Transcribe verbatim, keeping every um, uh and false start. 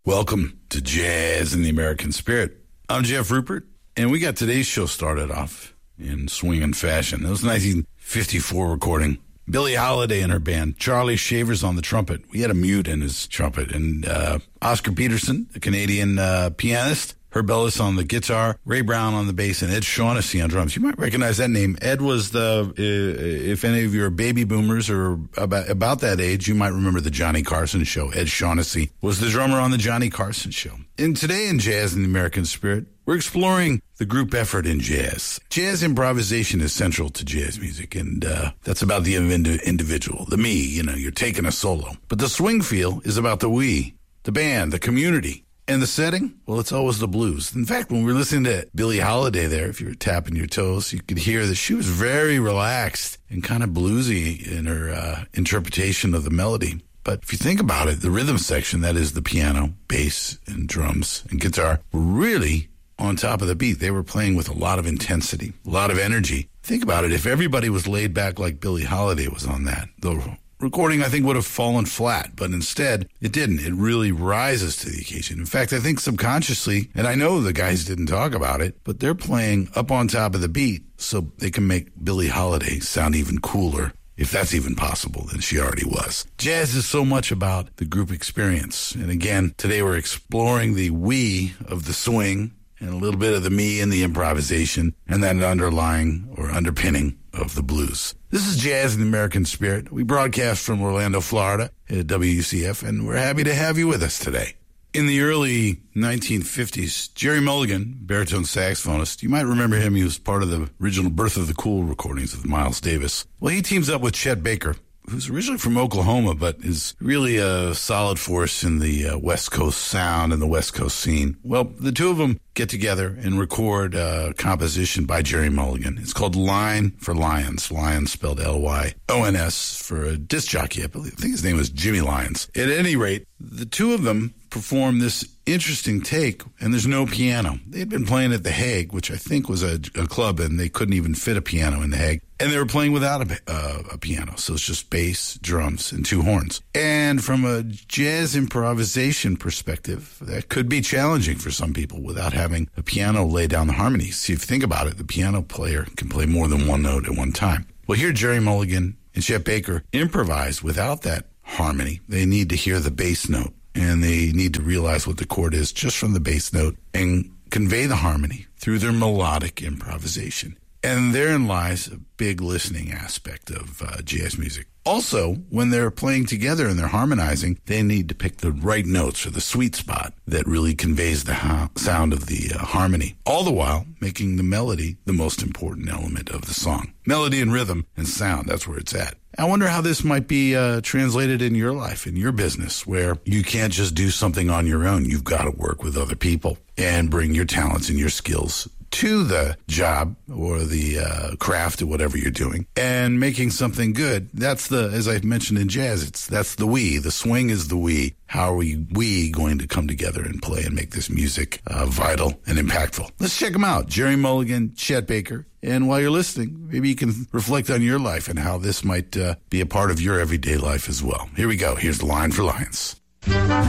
Welcome to Jazz in the American Spirit. I'm Jeff Rupert, and we got today's show started off in swinging fashion. It was a nineteen fifty-four recording. Billie Holiday and her band, Charlie Shavers on the trumpet. We had a mute in his trumpet. And uh, Oscar Peterson, a Canadian uh, pianist, Herb Ellis on the guitar, Ray Brown on the bass, and Ed Shaughnessy on drums. You might recognize that name. Ed was the, uh, if any of you are baby boomers or about, about that age, you might remember the Johnny Carson Show. Ed Shaughnessy was the drummer on the Johnny Carson Show. And today in Jazz in the American Spirit, we're exploring the group effort in jazz. Jazz improvisation is central to jazz music, and uh, that's about the individual, the me, you know, you're taking a solo. But the swing feel is about the we, the band, the community. And the setting? Well, it's always the blues. In fact, when we were listening to Billie Holiday there, if you were tapping your toes, you could hear that she was very relaxed and kind of bluesy in her uh, interpretation of the melody. But if you think about it, the rhythm section, that is the piano, bass, and drums, and guitar, were really on top of the beat. They were playing with a lot of intensity, a lot of energy. Think about it. If everybody was laid back like Billie Holiday was on that, the recording, I think, would have fallen flat, but instead it didn't. It really rises to the occasion. In fact, I think subconsciously, and I know the guys didn't talk about it, but they're playing up on top of the beat so they can make Billie Holiday sound even cooler, if that's even possible, than she already was. Jazz is so much about the group experience. And again, today we're exploring the we of the swing and a little bit of the me and the improvisation and that underlying or underpinning of the blues. This is Jazz in the American Spirit. We broadcast from Orlando, Florida at W U C F, and we're happy to have you with us today. In the early nineteen fifties, Jerry Mulligan, baritone saxophonist, you might remember him. He was part of the original Birth of the Cool recordings of Miles Davis. Well, he teams up with Chet Baker, who's originally from Oklahoma, but is really a solid force in the uh, West Coast sound and the West Coast scene. Well, the two of them get together and record a composition by Jerry Mulligan. It's called Line for Lions. Lions spelled L Y O N S for a disc jockey, I believe. I think his name was Jimmy Lyons. At any rate, the two of them perform this interesting take, and there's no piano. They'd been playing at The Hague, which I think was a, a club, and they couldn't even fit a piano in The Hague. And they were playing without a, uh, a piano, so it's just bass, drums, and two horns. And from a jazz improvisation perspective, that could be challenging for some people without having a piano lay down the harmonies. See, if you think about it, the piano player can play more than one note at one time. Well, here Jerry Mulligan and Chet Baker improvise without that harmony. They need to hear the bass note, and they need to realize what the chord is just from the bass note and convey the harmony through their melodic improvisation. And therein lies a big listening aspect of uh, jazz music. Also, when they're playing together and they're harmonizing, they need to pick the right notes or the sweet spot that really conveys the ha- sound of the uh, harmony, all the while making the melody the most important element of the song. Melody and rhythm and sound, that's where it's at. I wonder how this might be uh, translated in your life, in your business, where you can't just do something on your own. You've got to work with other people and bring your talents and your skills to the job or the uh, craft or whatever you're doing and making something good. That's the, as I mentioned in jazz, it's that's the we. The swing is the we. How are we, we going to come together and play and make this music uh, vital and impactful? Let's check them out. Jerry Mulligan, Chet Baker. And while you're listening, maybe you can reflect on your life and how this might uh, be a part of your everyday life as well. Here we go. Here's the Line for Lions.